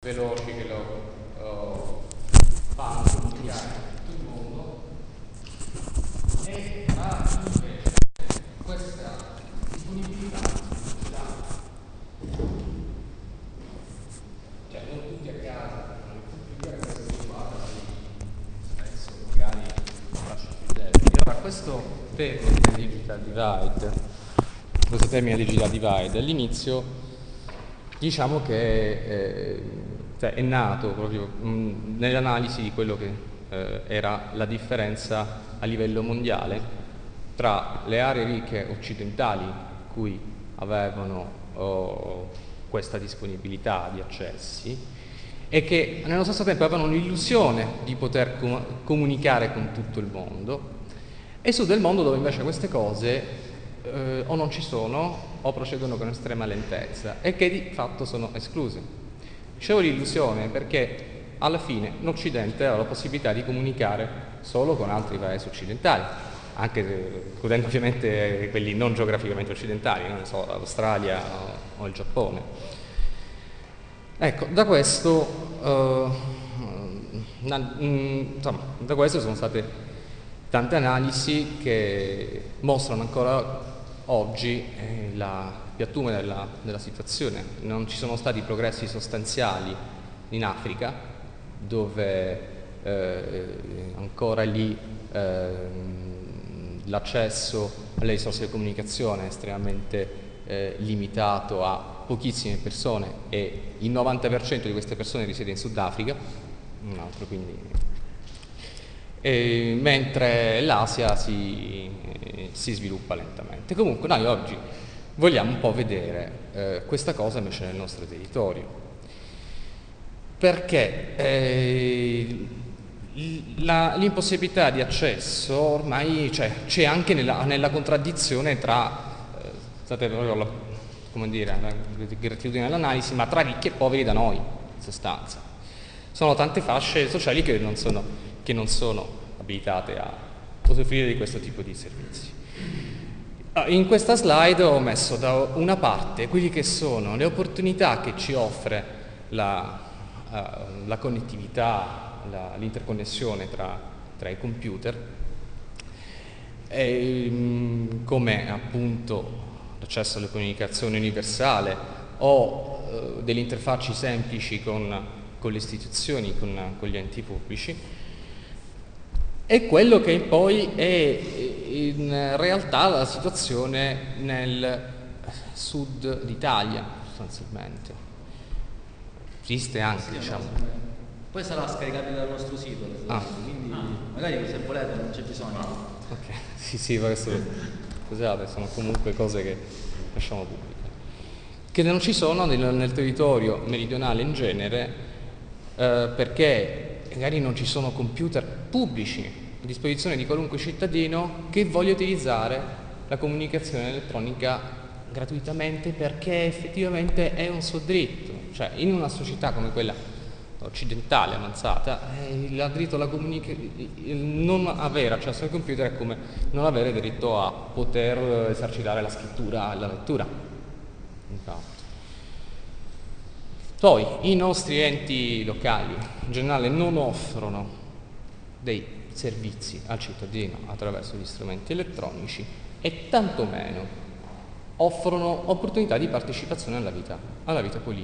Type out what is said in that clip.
veloci che lo fanno comunicare tutto il mondo e ha invece questa disponibilità cioè non tutti a casa, non tutti a casa si guarda adesso magari lascio più deboli. Allora questo termine digital divide all'inizio diciamo che è nato proprio nell'analisi di quello che era la differenza a livello mondiale tra le aree ricche occidentali cui avevano questa disponibilità di accessi e che nello stesso tempo avevano l'illusione di poter comunicare con tutto il mondo, e sud del mondo dove invece queste cose o non ci sono o procedono con estrema lentezza e che di fatto sono escluse. Dicevo l'illusione perché alla fine l'Occidente ha la possibilità di comunicare solo con altri paesi occidentali, anche includendo ovviamente quelli non geograficamente occidentali, non so, l'Australia o il Giappone. Ecco, da questo sono state tante analisi che mostrano ancora oggi la piattume della situazione. Non ci sono stati progressi sostanziali in Africa, dove ancora lì l'accesso alle risorse di comunicazione è estremamente limitato a pochissime persone e il 90% di queste persone risiede in Sudafrica, un altro quindi. Mentre l'Asia si sviluppa lentamente. Comunque noi oggi vogliamo un po' vedere questa cosa invece nel nostro territorio, perché l'impossibilità di accesso ormai c'è anche nella contraddizione tra, come dire, la gratitudine dell'analisi, ma tra ricchi e poveri da noi, in sostanza. Sono tante fasce sociali che non sono abilitate a usufruire di questo tipo di servizi. In questa slide ho messo da una parte quelle che sono le opportunità che ci offre la connettività, l'interconnessione tra i computer, come appunto l'accesso alle comunicazioni universale o delle interfacce semplici con le istituzioni, con gli enti pubblici, e quello che poi è in realtà la situazione nel sud d'Italia, sostanzialmente. Esiste anche, diciamo. Poi sarà scaricabile dal nostro sito, quindi magari se volete non c'è bisogno. Ok, sì, questo scusate, sono comunque cose che lasciamo pubbliche. Che non ci sono nel territorio meridionale in genere, perché magari non ci sono computer pubblici a disposizione di qualunque cittadino che voglia utilizzare la comunicazione elettronica gratuitamente, perché effettivamente è un suo diritto. Cioè, in una società come quella occidentale avanzata, il diritto alla non avere accesso al computer è come non avere diritto a poter esercitare la scrittura e la lettura. Infatti. Poi i nostri enti locali in generale non offrono dei servizi al cittadino attraverso gli strumenti elettronici e tantomeno offrono opportunità di partecipazione alla vita politica.